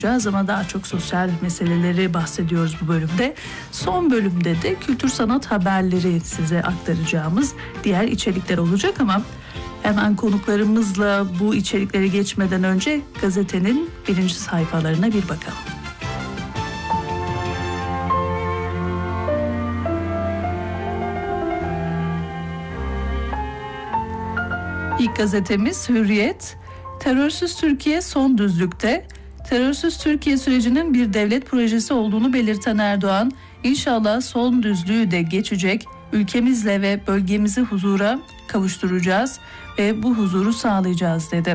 ama daha çok sosyal meseleleri bahsediyoruz bu bölümde. Son bölümde de kültür sanat haberleri size aktaracağımız diğer içerikler olacak ama hemen konuklarımızla bu içerikleri geçmeden önce gazetenin birinci sayfalarına bir bakalım. İlk gazetemiz Hürriyet. Terörsüz Türkiye son düzlükte. Terörsüz Türkiye sürecinin bir devlet projesi olduğunu belirten Erdoğan, İnşallah son düzlüğü de geçecek, ülkemizle ve bölgemizi huzura kavuşturacağız ve bu huzuru sağlayacağız dedi.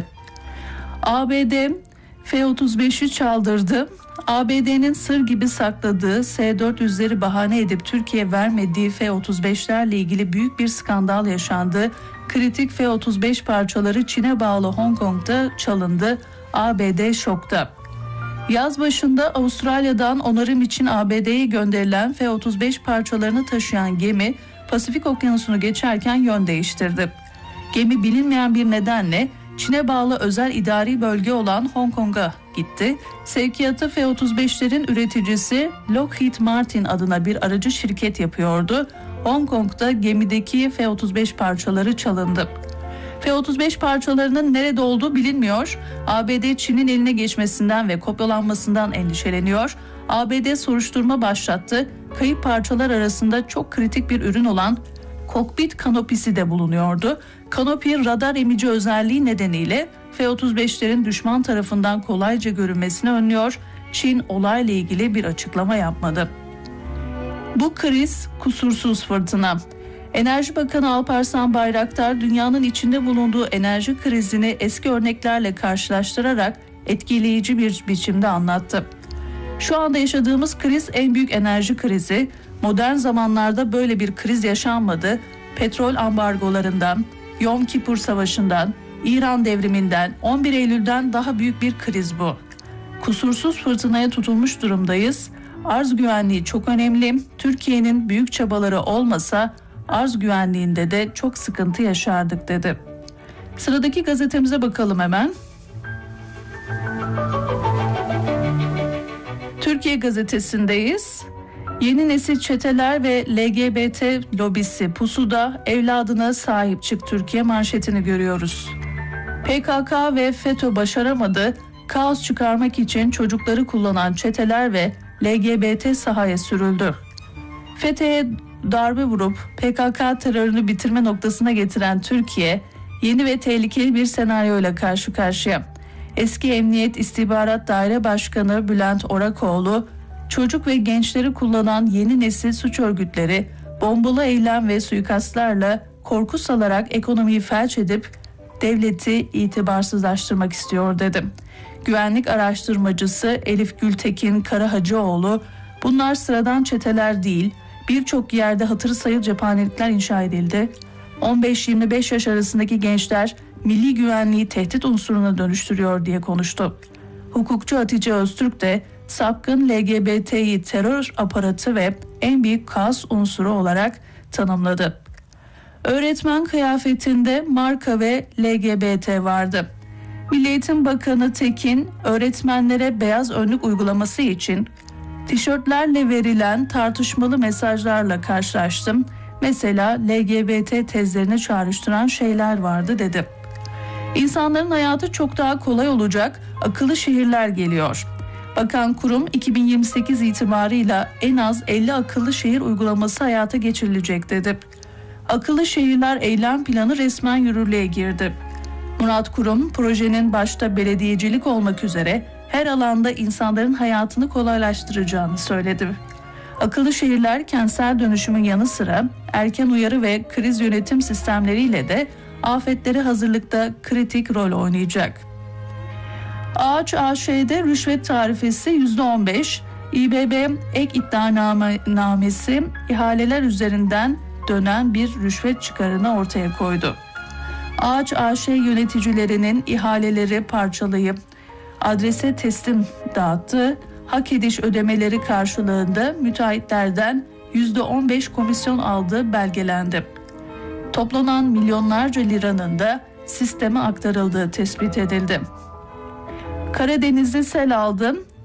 ABD F-35'i çaldırdı. ABD'nin sır gibi sakladığı S-400'leri bahane edip Türkiye vermediği F-35'lerle ilgili büyük bir skandal yaşandı. Kritik F-35 parçaları Çin'e bağlı Hong Kong'da çalındı. ABD şokta. Yaz başında Avustralya'dan onarım için ABD'ye gönderilen F-35 parçalarını taşıyan gemi Pasifik Okyanusu'nu geçerken yön değiştirdi. Gemi bilinmeyen bir nedenle Çin'e bağlı özel idari bölge olan Hong Kong'a gitti. Sevkiyatı F-35'lerin üreticisi Lockheed Martin adına bir aracı şirket yapıyordu. Hong Kong'da gemideki F-35 parçaları çalındı. F-35 parçalarının nerede olduğu bilinmiyor. ABD Çin'in eline geçmesinden ve kopyalanmasından endişeleniyor. ABD soruşturma başlattı. Kayıp parçalar arasında çok kritik bir ürün olan kokpit kanopisi de bulunuyordu. Kanopi radar emici özelliği nedeniyle F-35'lerin düşman tarafından kolayca görünmesini önlüyor. Çin olayla ilgili bir açıklama yapmadı. Bu kriz kusursuz fırtına. Enerji Bakanı Alparslan Bayraktar dünyanın içinde bulunduğu enerji krizini eski örneklerle karşılaştırarak etkileyici bir biçimde anlattı. Şu anda yaşadığımız kriz en büyük enerji krizi. Modern zamanlarda böyle bir kriz yaşanmadı. Petrol ambargolarından, Yom Kipur Savaşı'ndan, İran devriminden, 11 Eylül'den daha büyük bir kriz bu. Kusursuz fırtınaya tutulmuş durumdayız. Arz güvenliği çok önemli. Türkiye'nin büyük çabaları olmasa arz güvenliğinde de çok sıkıntı yaşardık dedi. Sıradaki gazetemize bakalım hemen. Türkiye Gazetesi'ndeyiz. Yeni nesil çeteler ve LGBT lobisi pusuda, evladına sahip çık Türkiye manşetini görüyoruz. PKK ve FETÖ başaramadı, kaos çıkarmak için çocukları kullanan çeteler ve LGBT sahaya sürüldü. FETÖ'ye darbe vurup PKK terörünü bitirme noktasına getiren Türkiye, yeni ve tehlikeli bir senaryoyla karşı karşıya. Eski Emniyet İstihbarat Daire Başkanı Bülent Orakoğlu, çocuk ve gençleri kullanan yeni nesil suç örgütleri bombalı eylem ve suikastlarla korku salarak ekonomiyi felç edip devleti itibarsızlaştırmak istiyor dedi. Güvenlik araştırmacısı Elif Gültekin Karahacıoğlu, bunlar sıradan çeteler değil, birçok yerde hatırı sayılır cephanelikler inşa edildi. 15-25 yaş arasındaki gençler milli güvenliği tehdit unsuruna dönüştürüyor diye konuştu. Hukukçu Hatice Öztürk de sapkın LGBT'yi terör aparatı ve en büyük kaos unsuru olarak tanımladı. Öğretmen kıyafetinde marka ve LGBT vardı. Milli Eğitim Bakanı Tekin, öğretmenlere beyaz önlük uygulaması için tişörtlerle verilen tartışmalı mesajlarla karşılaştım. Mesela LGBT tezlerine çağrıştıran şeyler vardı dedi. İnsanların hayatı çok daha kolay olacak, akıllı şehirler geliyor. Bakan kurum 2028 itibarıyla en az 50 akıllı şehir uygulaması hayata geçirilecek dedi. Akıllı şehirler eylem planı resmen yürürlüğe girdi. Murat Kurum, projenin başta belediyecilik olmak üzere her alanda insanların hayatını kolaylaştıracağını söyledi. Akıllı şehirler kentsel dönüşümün yanı sıra erken uyarı ve kriz yönetim sistemleriyle de afetlere hazırlıkta kritik rol oynayacak. Ağaç AŞ'de rüşvet tarifesi %15, İBB ek iddianamesi ihaleler üzerinden dönen bir rüşvet çıkarını ortaya koydu. Ağaç AŞ yöneticilerinin ihaleleri parçalayıp adrese teslim dağıttı. Hak ediş ödemeleri karşılığında müteahhitlerden %15 komisyon aldığı belgelendi. Toplanan milyonlarca liranın da sisteme aktarıldığı tespit edildi. Karadeniz'de sel aldı.